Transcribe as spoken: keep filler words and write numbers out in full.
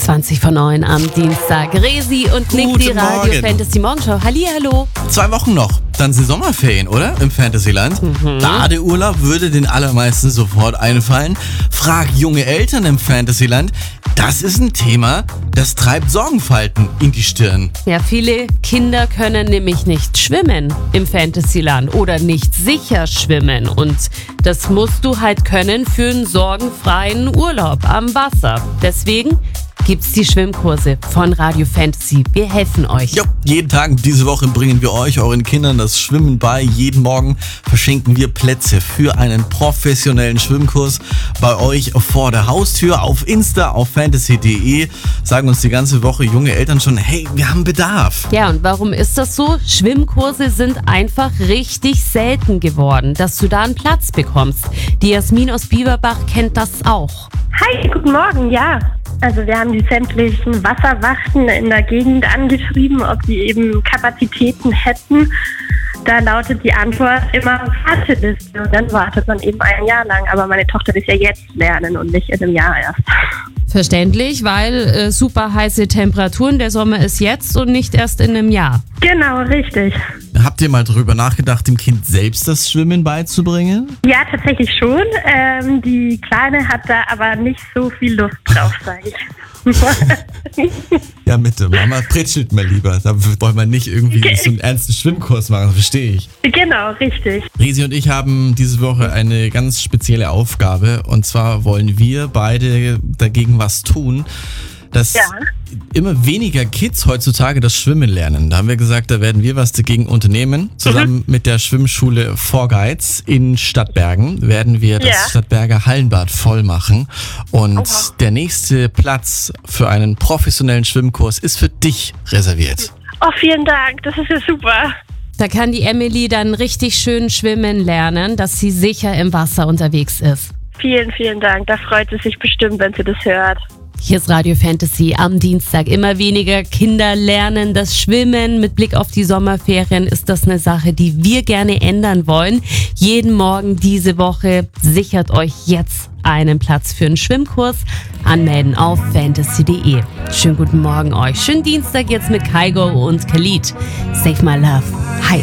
zwanzig vor neun am Dienstag. Resi und Nick, die Guten Radio Morgen. Fantasy Morgenshow. Hallihallo. Zwei Wochen noch, dann sind Sommerferien, oder? Im Fantasyland. Mhm. Badeurlaub würde den allermeisten sofort einfallen. Frag junge Eltern im Fantasyland. Das ist ein Thema, das treibt Sorgenfalten in die Stirn. Ja, viele Kinder können nämlich nicht schwimmen im Fantasyland oder nicht sicher schwimmen. Und das musst du halt können für einen sorgenfreien Urlaub am Wasser. Deswegen gibt's die Schwimmkurse von Radio Fantasy. Wir helfen euch. Jo, jeden Tag diese Woche bringen wir euch, euren Kindern, das Schwimmen bei. Jeden Morgen verschenken wir Plätze für einen professionellen Schwimmkurs bei euch vor der Haustür. Auf Insta, auf fantasy punkt de sagen uns die ganze Woche junge Eltern schon, hey, wir haben Bedarf. Ja, und warum ist das so? Schwimmkurse sind einfach richtig selten geworden, dass du da einen Platz bekommst. Die Jasmin aus Bieberbach kennt das auch. Hi, guten Morgen, ja. Also wir haben die sämtlichen Wasserwachten in der Gegend angeschrieben, ob die eben Kapazitäten hätten. Da lautet die Antwort immer Warteliste und dann wartet man eben ein Jahr lang. Aber meine Tochter will ja jetzt lernen und nicht in einem Jahr erst. Verständlich, weil äh, super heiße Temperaturen, der Sommer ist jetzt und nicht erst in einem Jahr. Genau, richtig. Habt ihr mal drüber nachgedacht, dem Kind selbst das Schwimmen beizubringen? Ja, tatsächlich schon. Ähm, die Kleine hat da aber nicht so viel Lust drauf, sage ich. Ja, bitte, Mama pritschelt mal lieber. Da wollen wir nicht irgendwie so einen ernsten Schwimmkurs machen, verstehe ich. Genau, richtig. Resi und ich haben diese Woche eine ganz spezielle Aufgabe. Und zwar wollen wir beide dagegen was tun, dass Ja. immer weniger Kids heutzutage das Schwimmen lernen. Da haben wir gesagt, da werden wir was dagegen unternehmen. Zusammen Mhm. mit der Schwimmschule Vorgeiz in Stadtbergen werden wir das Ja. Stadtberger Hallenbad voll machen. Und Oha. der nächste Platz für einen professionellen Schwimmkurs ist für dich reserviert. Oh, vielen Dank, das ist ja super. Da kann die Emily dann richtig schön schwimmen lernen, dass sie sicher im Wasser unterwegs ist. Vielen, vielen Dank. Da freut sie sich bestimmt, wenn sie das hört. Hier ist Radio Fantasy am Dienstag. Immer weniger Kinder lernen das Schwimmen. Mit Blick auf die Sommerferien ist das eine Sache, die wir gerne ändern wollen. Jeden Morgen diese Woche sichert euch jetzt einen Platz für einen Schwimmkurs. Anmelden auf fantasy punkt de. Schönen guten Morgen euch. Schönen Dienstag jetzt mit Kygo und Khalid. Save my love. Hi.